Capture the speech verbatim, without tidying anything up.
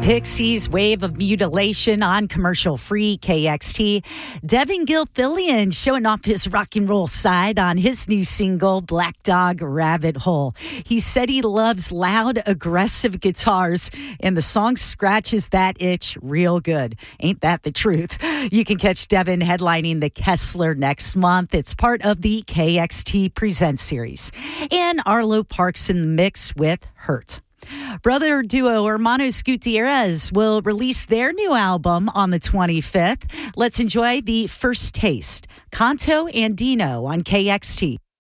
Pixies, Wave of Mutilation on commercial-free K X T. Devin Gilfillian showing off his rock and roll side on his new single, Black Dog Rabbit Hole. He said he loves loud, aggressive guitars, and the song scratches that itch real good. Ain't that the truth? You can catch Devin headlining the Kessler next month. It's part of the K X T Presents series. And Arlo Parks in the mix with Hurt. Brother duo Hermanos Gutierrez will release their new album on the twenty-fifth. Let's enjoy the first taste. Canto and Dino on K X T.